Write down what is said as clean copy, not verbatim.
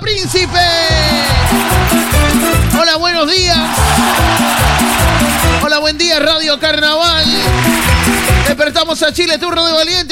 Príncipe. Hola, buenos días. Hola, buen día, Radio Carnaval. Despertamos a Chile, turno de valiente.